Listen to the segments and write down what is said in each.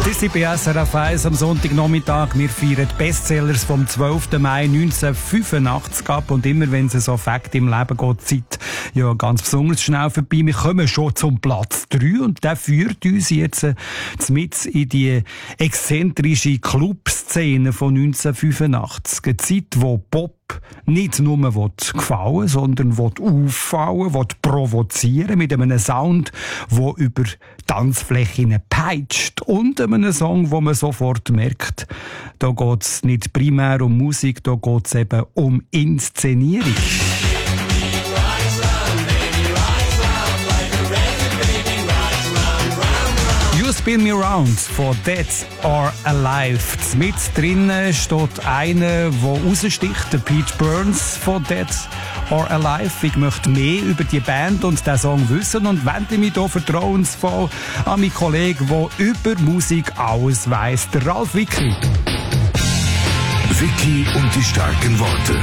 Das ist bei SRF 1 am Sonntagnachmittag. Wir feiern die Bestsellers vom 12. Mai 1985 ab. Und immer wenn es so Fakt im Leben geht, die Zeit ja ganz besonders schnell vorbei. Wir kommen schon zum Platz 3 und der führt uns jetzt mit in die exzentrische Clubszene von 1985. Eine Zeit, wo Pop nicht nur gefallen, sondern auffallen, provozieren mit einem Sound, der über Tanzflächen peitscht und einem Song, wo man sofort merkt, da geht es nicht primär um Musik, da geht es eben um Inszenierung. You Spin Me Round von Dead or Alive. Mit drinnen steht einer, der raussticht, der Pete Burns von Dead or Alive. Ich möchte mehr über die Band und den Song wissen und wende mich hier vertrauensvoll an meinen Kollegen, der über Musik alles weiss, der Ralf Wicki. Wicki und die starken Worte.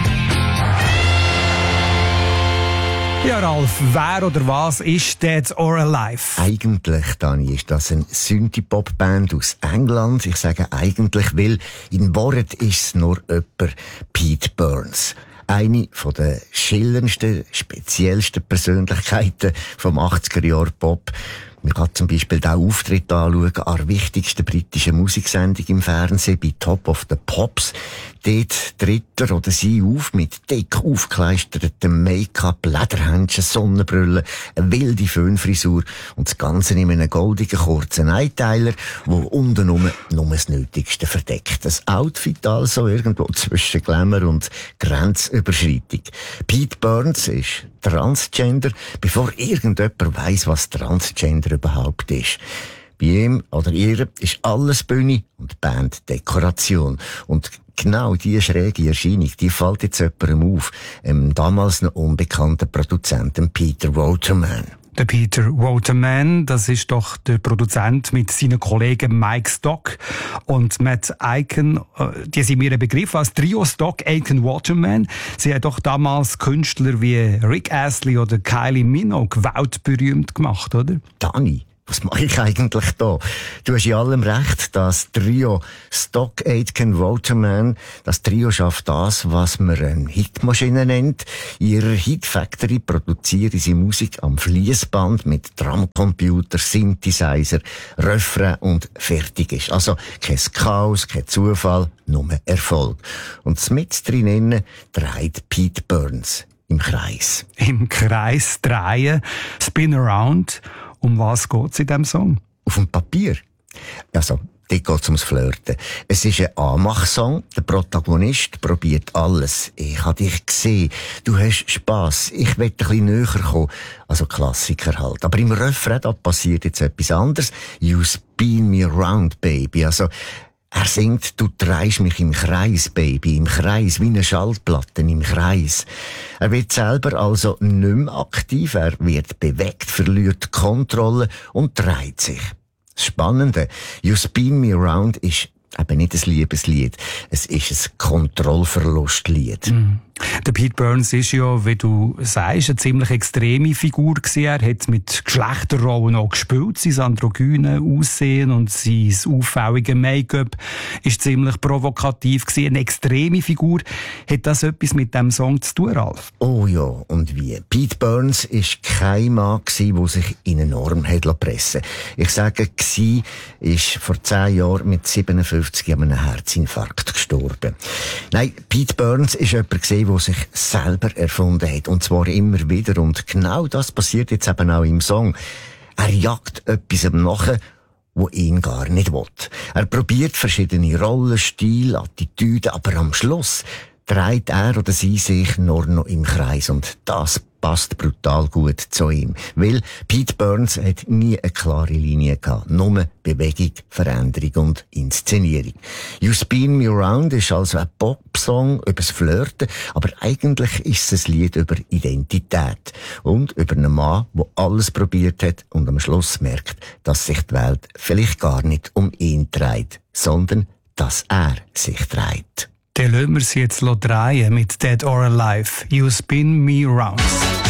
Ja, Ralf, wer oder was ist Dead or Alive? Eigentlich, Dani, ist das eine Synthie-Pop-Band aus England. Ich sage eigentlich, weil in Wahrheit ist es nur jemand Pete Burns. Eine von der schillerndsten, speziellsten Persönlichkeiten vom 80er-Jahr-Pop. Man kann zum Beispiel den Auftritt anschauen an der wichtigsten britischen Musiksendung im Fernsehen bei Top of the Pops. Dort tritt er oder sie auf mit dick aufgekleistertem Make-up, Lederhändchen, Sonnenbrille, eine wilde Föhnfrisur und das Ganze in einem goldigen kurzen Einteiler, wo unten nur das Nötigste verdeckt. Das Outfit also irgendwo zwischen Glamour und Grenzüberschreitung. Pete Burns ist Transgender, bevor irgendjemand weiss, was Transgender überhaupt ist. Bei ihm oder ihr ist alles Bühne und Band Dekoration. Und genau diese schräge Erscheinung, die fällt jetzt jemandem auf, damals noch unbekannten Produzenten Peter Waterman. Der Peter Waterman, das ist doch der Produzent mit seinen Kollegen Mike Stock und Matt Aiken. Die sind mir ein Begriff als Trio Stock, Aiken, Waterman. Sie haben doch damals Künstler wie Rick Astley oder Kylie Minogue weltberühmt gemacht, oder? Dani, was mache ich eigentlich da? Du hast in allem recht, das Trio Stock, Aitken, Waterman, das Trio schafft das, was man eine Hitmaschine nennt. In ihrer Hit Factory produzieren sie Musik am Fließband mit Drumcomputer, Synthesizer, Refrain und fertig ist. Also kein Chaos, kein Zufall, nur Erfolg. Und mit drinnen dreht Pete Burns im Kreis. Im Kreis drehen, Spin Around. Um was geht es in diesem Song? Auf dem Papier. Also, dort geht es ums Flirten. Es ist ein Anmachsong. Der Protagonist probiert alles. Ich habe dich gesehen. Du hast Spass. Ich will ein bisschen näher kommen. Also Klassiker halt. Aber im Refrain, da passiert jetzt etwas anderes. You spin me around, baby. Also, er singt, du drehst mich im Kreis, Baby, im Kreis, wie eine Schallplatte im Kreis. Er wird selber also nicht mehr aktiv, er wird bewegt, verliert die Kontrolle und dreht sich. Das Spannende, You Spin Me Around ist eben nicht ein Liebeslied, es ist ein Kontrollverlustlied. Der Pete Burns ist ja, wie du sagst, eine ziemlich extreme Figur gewesen. Er hat mit Geschlechterrollen auch gespielt. Sein androgyne Aussehen und sein auffällige Make-up ist ziemlich provokativ gewesen. Eine extreme Figur. Hat das etwas mit dem Song zu tun, Ralf? Oh ja, und wie? Pete Burns ist kein Mann gewesen, der sich in eine Norm hat pressen lassen. Ich sage, gsi ist vor 10 Jahren mit 57 an einem Herzinfarkt gestorben. Nein, Pete Burns ist jemand gewesen, der sich selber erfunden hat. Und zwar immer wieder. Und genau das passiert jetzt eben auch im Song. Er jagt etwas nach, wo ihn gar nicht will. Er probiert verschiedene Rollen, Stil, Attitüden, aber am Schluss dreht er oder sie sich nur noch im Kreis. Und das passt brutal gut zu ihm. Weil Pete Burns hat nie eine klare Linie gehabt. Nur Bewegung, Veränderung und Inszenierung. You Spin Me Around ist also ein Popsong über das Flirten, aber eigentlich ist es ein Lied über Identität. Und über einen Mann, der alles probiert hat und am Schluss merkt, dass sich die Welt vielleicht gar nicht um ihn dreht, sondern dass er sich dreht. Dann lassen wir sie jetzt drehen mit Dead or Alive. You Spin Me Round.